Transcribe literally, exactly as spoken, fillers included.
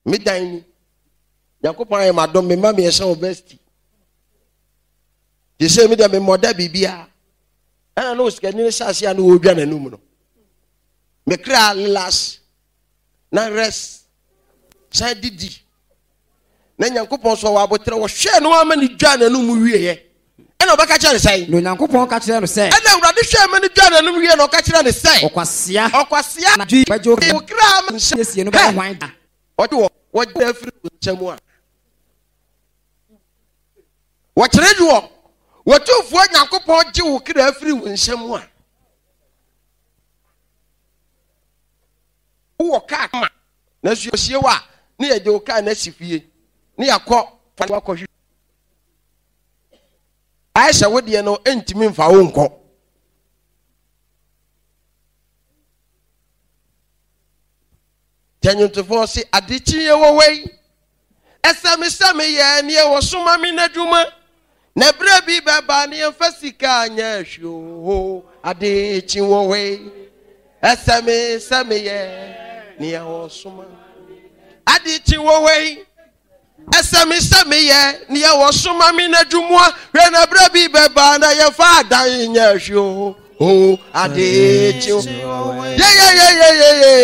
Me dine. Yakupon I madam me mammy and some bestie. They say me that me mother bibia. And I know it's getting a sassy and who be an numero. Me cry last. Na rest. Say didi. Na Yakupon so about was share no many John and Numu here. And no catch and say, no Yakupon catch them say. And I rather share many John and Numu no catch and say. Okwasia, Okwasia, Naji, Okram, and says you know wine. What do what the free Chamua? What trade you walk? What two for Yakupon you could have free when someone who cat, as you see what near your kind of si near court for what you. I shall what you know intimate for own court. Ten you to force it, I did you away. As I miss some year near was so mammy Najuma. Never be babani and Fasika, yes, you I did you away. As I miss some year near was so mammy. I did you away. As I miss some year near was so mammy Najuma. When a brabby babana, your father in yes, you. Oh, I did you. Yeah, yeah, yeah, yeah, yeah.